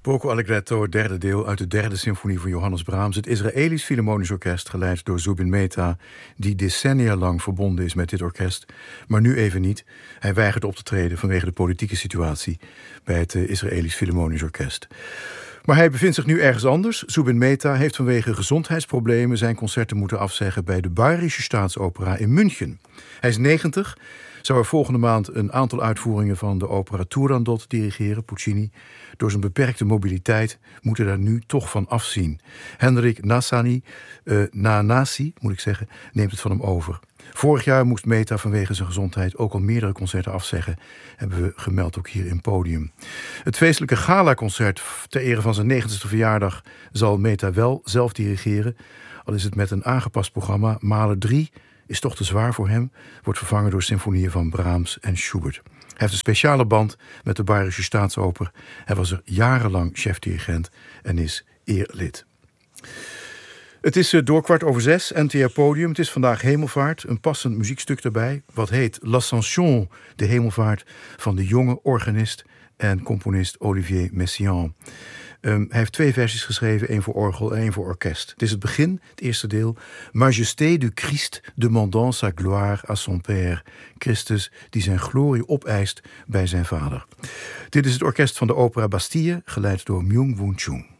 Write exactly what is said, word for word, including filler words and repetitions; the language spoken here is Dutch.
Poco Allegretto, derde deel uit de derde symfonie van Johannes Brahms. Het Israëlisch Philharmonisch Orkest, geleid door Zubin Mehta, die decennia lang verbonden is met dit orkest, maar nu even niet. Hij weigert op te treden vanwege de politieke situatie bij het Israëlisch Philharmonisch Orkest. Maar hij bevindt zich nu ergens anders. Zubin Mehta heeft vanwege gezondheidsproblemen zijn concerten moeten afzeggen bij de Bayerische Staatsopera in München. Hij is negentig, zou er volgende maand een aantal uitvoeringen van de opera Turandot dirigeren, Puccini. Door zijn beperkte mobiliteit moet hij daar nu toch van afzien. Henrik Nassani, uh, Nanasi, moet ik zeggen, neemt het van hem over. Vorig jaar moest Mehta vanwege zijn gezondheid ook al meerdere concerten afzeggen. Hebben we gemeld ook hier in Podium. Het feestelijke galaconcert ter ere van zijn negentigste verjaardag zal Mehta wel zelf dirigeren. Al is het met een aangepast programma. Mahler drie is toch te zwaar voor hem. Wordt vervangen door symfonieën van Brahms en Schubert. Hij heeft een speciale band met de Bayerische Staatsoper. Hij was er jarenlang chefdirigent en is eerlid. Het is door kwart over zes, N T R Podium. Het is vandaag Hemelvaart, een passend muziekstuk erbij. Wat heet L'Ascension, de Hemelvaart van de jonge organist en componist Olivier Messiaen. Um, hij heeft twee versies geschreven, één voor orgel en één voor orkest. Het is het begin, het eerste deel. Majesté du Christ demandant sa gloire à son père. Christus die zijn glorie opeist bij zijn vader. Dit is het orkest van de opera Bastille, geleid door Myung-Whun Chung.